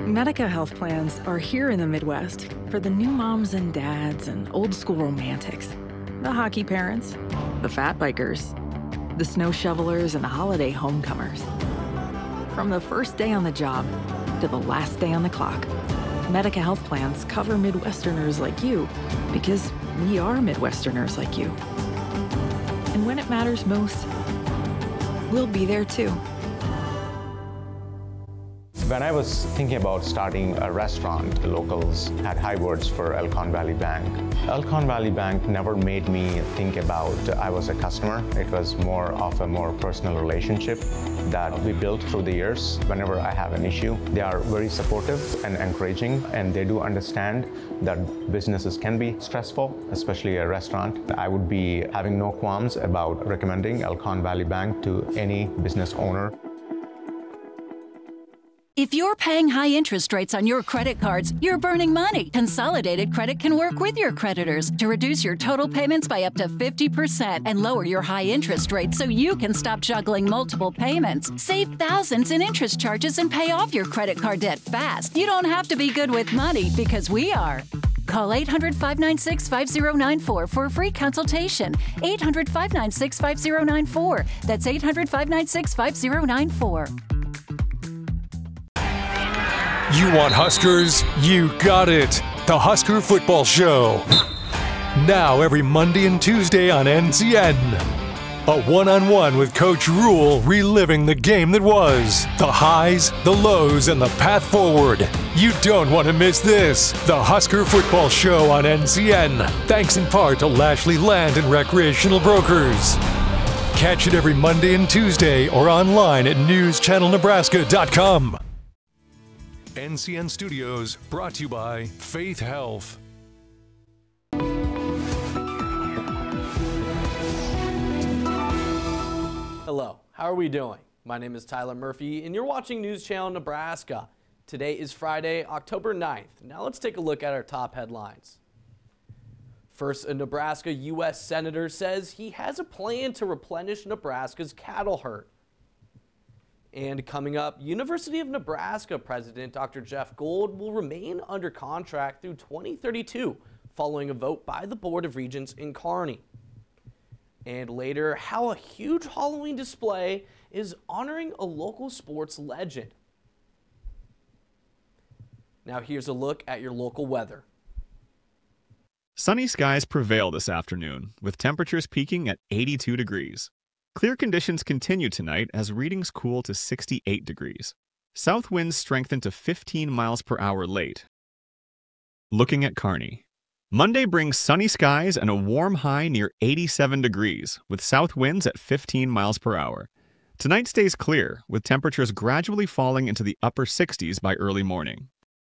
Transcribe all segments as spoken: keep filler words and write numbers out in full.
Medica health plans are here in the Midwest for the new moms and dads and old school romantics, the hockey parents, the fat bikers, the snow shovelers, and the holiday homecomers. From the first day on the job to the last day on the clock, Medica health plans cover Midwesterners like you because we are Midwesterners like you. And when it matters most, we'll be there too. When I was thinking about starting a restaurant, the locals had high words for Elkhorn Valley Bank. Elkhorn Valley Bank never made me think about I was a customer. It was more of a more personal relationship that we built through the years. Whenever I have an issue, they are very supportive and encouraging, and they do understand that businesses can be stressful, especially a restaurant. I would be having no qualms about recommending Elkhorn Valley Bank to any business owner. If you're paying high interest rates on your credit cards, you're burning money. Consolidated Credit can work with your creditors to reduce your total payments by up to fifty percent and lower your high interest rates so you can stop juggling multiple payments. Save thousands in interest charges and pay off your credit card debt fast. You don't have to be good with money because we are. Call eight hundred, five nine six, five zero nine four for a free consultation. eight hundred, five nine six, five zero nine four. That's eight hundred, five nine six, five zero nine four. You want Huskers? You got it. The Husker Football Show. Now every Monday and Tuesday on N C N. A one-on-one with Coach Rule reliving the game that was. The highs, the lows, and the path forward. You don't want to miss this. The Husker Football Show on N C N. Thanks in part to Lashley Land and Recreational Brokers. Catch it every Monday and Tuesday or online at news channel nebraska dot com. N C N Studios, brought to you by Faith Health. Hello, how are we doing? My name is Tyler Murphy, and you're watching News Channel Nebraska. Today is Friday, October ninth. Now let's take a look at our top headlines. First, a Nebraska U S Senator says he has a plan to replenish Nebraska's cattle herd. And coming up, University of Nebraska President Doctor Jeff Gold will remain under contract through twenty thirty-two following a vote by the Board of Regents in Kearney. And later, how a huge Halloween display is honoring a local sports legend. Now here's a look at your local weather. Sunny skies prevail this afternoon, with temperatures peaking at eighty-two degrees. Clear conditions continue tonight as readings cool to sixty-eight degrees. South winds strengthen to fifteen miles per hour late. Looking at Kearney. Monday brings sunny skies and a warm high near eighty-seven degrees, with south winds at fifteen miles per hour. Tonight stays clear, with temperatures gradually falling into the upper sixties by early morning.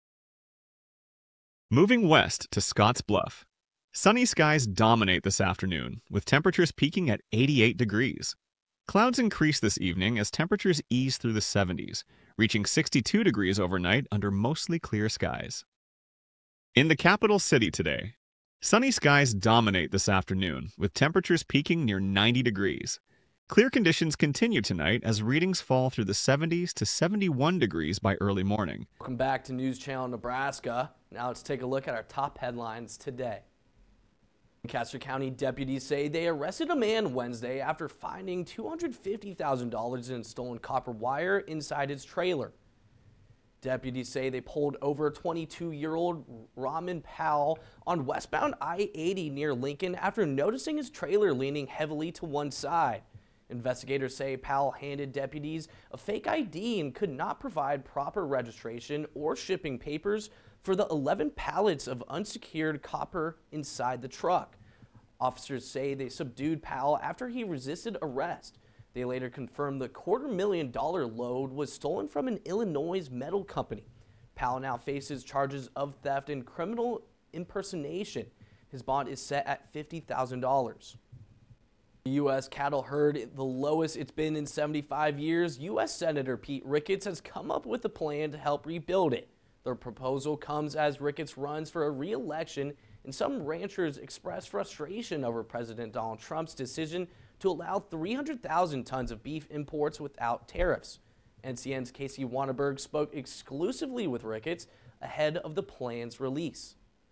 Moving west to Scotts Bluff. Sunny skies dominate this afternoon, with temperatures peaking at eighty-eight degrees. Clouds increase this evening as temperatures ease through the seventies, reaching sixty-two degrees overnight under mostly clear skies. In the capital city today, sunny skies dominate this afternoon, with temperatures peaking near ninety degrees. Clear conditions continue tonight as readings fall through the seventies to seventy-one degrees by early morning. Welcome back to News Channel Nebraska. Now let's take a look at our top headlines today. Lancaster County deputies say they arrested a man Wednesday after finding two hundred fifty thousand dollars in stolen copper wire inside his trailer. Deputies say they pulled over twenty-two-year-old Raman Powell on westbound I eighty near Lincoln after noticing his trailer leaning heavily to one side. Investigators say Powell handed deputies a fake I D and could not provide proper registration or shipping papers for the eleven pallets of unsecured copper inside the truck. Officers say they subdued Powell after he resisted arrest. They later confirmed the quarter million dollar load was stolen from an Illinois metal company. Powell now faces charges of theft and criminal impersonation. His bond is set at fifty thousand dollars. The U S cattle herd, the lowest it's been in seventy-five years, U S Senator Pete Ricketts has come up with a plan to help rebuild it. The proposal comes as Ricketts runs for a re-election, and some ranchers express frustration over President Donald Trump's decision to allow three hundred thousand tons of beef imports without tariffs. N C N's Casey Wanneberg spoke exclusively with Ricketts ahead of the plan's release.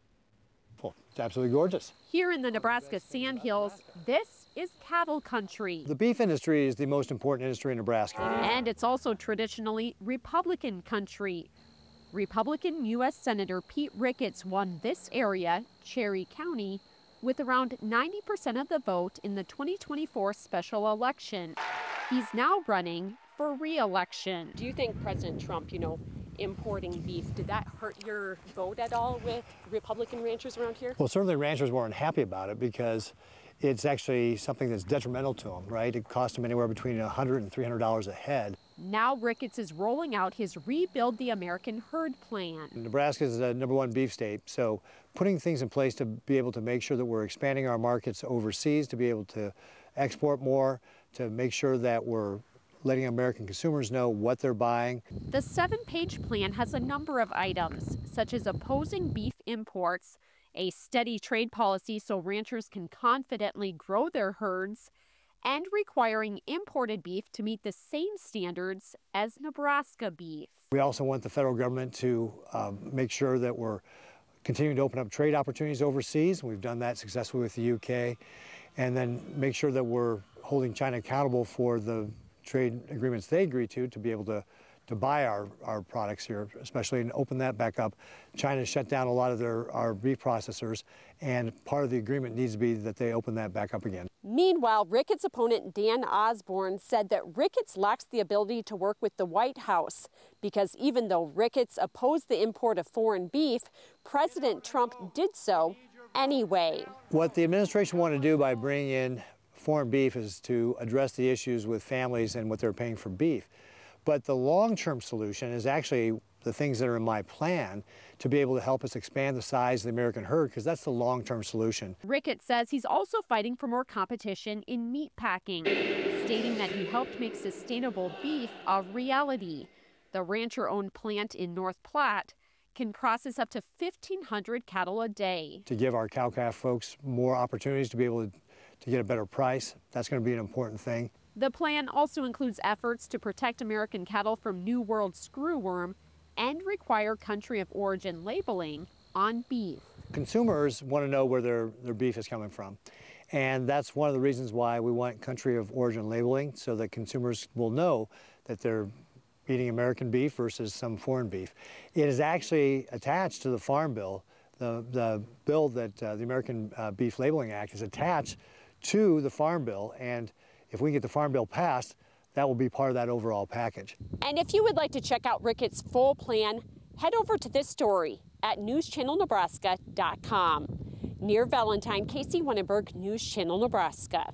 Oh, it's absolutely gorgeous. Here in the Nebraska Sandhills, this is cattle country. The beef industry is the most important industry in Nebraska. And it's also traditionally Republican country. Republican U S Senator Pete Ricketts won this area, Cherry County, with around ninety percent of the vote in the twenty twenty-four special election. He's now running for re-election. Do you think President Trump, you know, importing beef, did that hurt your vote at all with Republican ranchers around here? Well, certainly ranchers weren't happy about it because it's actually something that's detrimental to them, right? It cost them anywhere between one hundred dollars and three hundred dollars a head. Now Ricketts is rolling out his Rebuild the American Herd plan. Nebraska is the number one beef state, so putting things in place to be able to make sure that we're expanding our markets overseas, to be able to export more, to make sure that we're letting American consumers know what they're buying. The seven-page plan has a number of items, such as opposing beef imports, a steady trade policy so ranchers can confidently grow their herds, and requiring imported beef to meet the same standards as Nebraska beef. We also want the federal government to uh, make sure that we're continuing to open up trade opportunities overseas. We've done that successfully with the U K. And then make sure that we're holding China accountable for the trade agreements they agree to to be able to, to buy our, our products here, especially, and open that back up. China shut down a lot of their our beef processors, and part of the agreement needs to be that they open that back up again. Meanwhile, Ricketts' opponent Dan Osborne said that Ricketts lacks the ability to work with the White House because even though Ricketts opposed the import of foreign beef, President Trump did so anyway. What the administration wanted to do by bringing in foreign beef is to address the issues with families and what they're paying for beef. But the long-term solution is actually the things that are in my plan to be able to help us expand the size of the American herd, because that's the long-term solution. Ricketts says he's also fighting for more competition in meat packing, stating that he helped make sustainable beef a reality. The rancher-owned plant in North Platte can process up to fifteen hundred cattle a day. To give our cow-calf folks more opportunities to be able to, to get a better price, that's going to be an important thing. The plan also includes efforts to protect American cattle from New World screwworm and require country of origin labeling on beef. Consumers want to know where their, their beef is coming from. And that's one of the reasons why we want country of origin labeling, so that consumers will know that they're eating American beef versus some foreign beef. It is actually attached to the Farm Bill. The, the bill that uh, the American uh, Beef Labeling Act is attached to the Farm Bill, and if we can get the Farm Bill passed, that will be part of that overall package. And if you would like to check out Ricketts' full plan, head over to this story at news channel nebraska dot com. Near Valentine, Casey Wanneberg, News Channel Nebraska.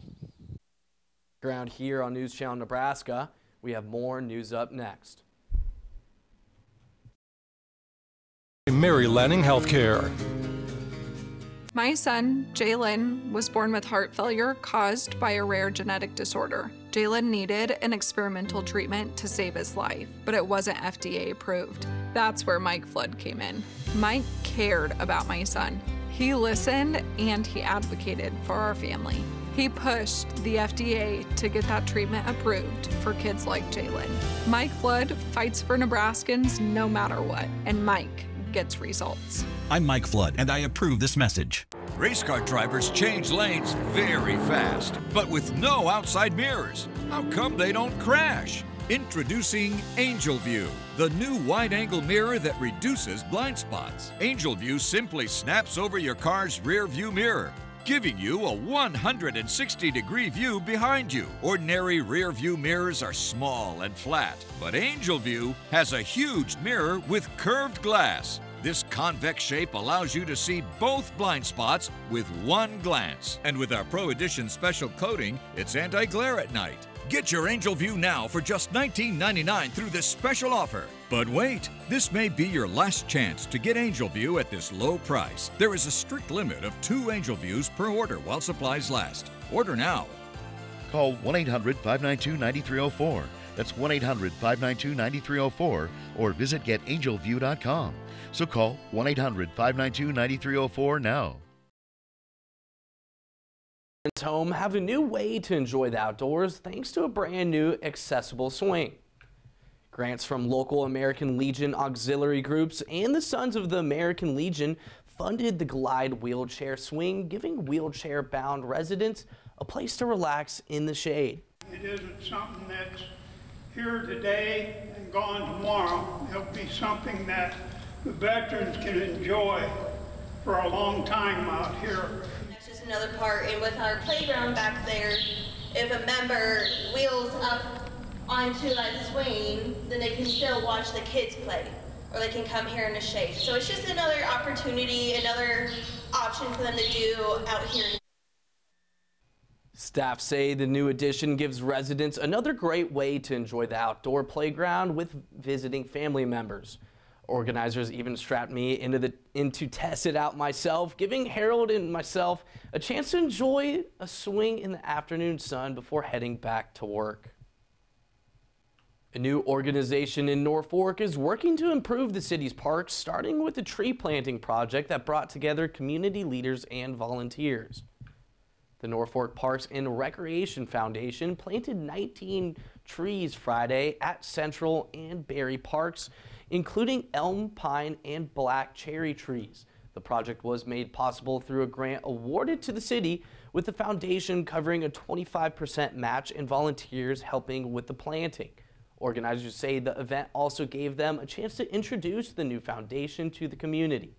Around here on News Channel Nebraska, we have more news up next. Mary Lanning Healthcare. My son, Jalen, was born with heart failure caused by a rare genetic disorder. Jalen needed an experimental treatment to save his life, but it wasn't F D A approved. That's where Mike Flood came in. Mike cared about my son. He listened and he advocated for our family. He pushed the F D A to get that treatment approved for kids like Jalen. Mike Flood fights for Nebraskans no matter what, and Mike gets results. I'm Mike Flood, and I approve this message. Race car drivers change lanes very fast, but with no outside mirrors. How come they don't crash? Introducing Angel View, the new wide-angle mirror that reduces blind spots. Angel View simply snaps over your car's rear view mirror, giving you a one hundred sixty degree view behind you. Ordinary rear view mirrors are small and flat, but Angel View has a huge mirror with curved glass. This convex shape allows you to see both blind spots with one glance. And with our Pro Edition special coating, it's anti-glare at night. Get your Angel View now for just nineteen ninety-nine through this special offer. But wait, this may be your last chance to get Angel View at this low price. There is a strict limit of two Angel Views per order while supplies last. Order now. Call one eight hundred, five nine two, nine three zero four. That's one eight hundred, five nine two, nine three zero four or visit get angel view dot com. So call one eight hundred, five nine two, nine three zero four now. Home have a new way to enjoy the outdoors thanks to a brand new accessible swing. Grants from local American Legion auxiliary groups and the Sons of the American Legion funded the Glide wheelchair swing, giving wheelchair-bound residents a place to relax in the shade. It isn't something that's here today and gone tomorrow. It'll be something that the veterans can enjoy for a long time out here. That's just another part, and with our playground back there, if a member wheels up onto that swing, then they can still watch the kids play, or they can come here in the shade. So it's just another opportunity, another option for them to do out here. Staff say the new addition gives residents another great way to enjoy the outdoor playground with visiting family members. Organizers even strapped me into the in to test it out myself, giving Harold and myself a chance to enjoy a swing in the afternoon sun before heading back to work. A new organization in Norfolk is working to improve the city's parks, starting with a tree planting project that brought together community leaders and volunteers. The Norfolk Parks and Recreation Foundation planted nineteen trees Friday at Central and Berry Parks, including elm, pine, and black cherry trees. The project was made possible through a grant awarded to the city, with the foundation covering a twenty-five percent match and volunteers helping with the planting. Organizers say the event also gave them a chance to introduce the new foundation to the community.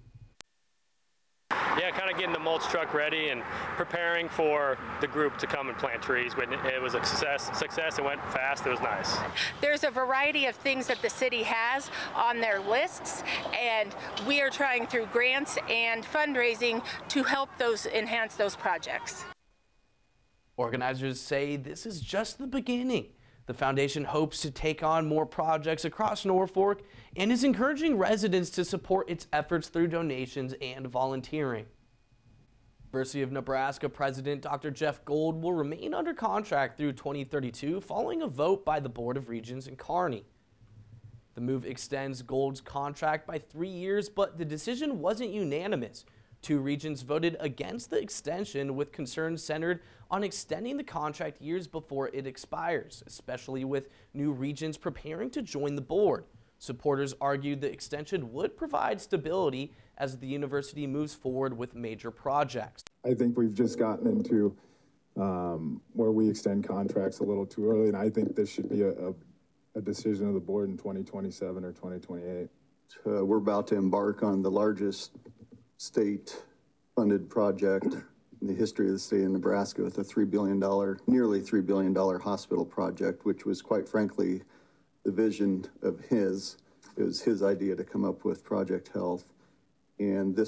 Yeah, kind of getting the mulch truck ready and preparing for the group to come and plant trees. But it was a success. Success. It went fast. It was nice. There's a variety of things that the city has on their lists, and we are trying through grants and fundraising to help those enhance those projects. Organizers say this is just the beginning. The foundation hopes to take on more projects across Norfolk and is encouraging residents to support its efforts through donations and volunteering. University of Nebraska President Doctor Jeff Gold will remain under contract through twenty thirty-two following a vote by the Board of Regents in Kearney. The move extends Gold's contract by three years, but the decision wasn't unanimous. Two regents voted against the extension, with concerns centered on extending the contract years before it expires, especially with new regents preparing to join the board. Supporters argued the extension would provide stability as the university moves forward with major projects. I think we've just gotten into um, where we extend contracts a little too early, and I think this should be a, a, a decision of the board in twenty twenty-seven or twenty twenty-eight. Uh, we're about to embark on the largest state-funded project in the history of the state of Nebraska, with a three billion dollars, nearly three billion dollars hospital project, which was, quite frankly, the vision of his. It was his idea to come up with Project Health, and this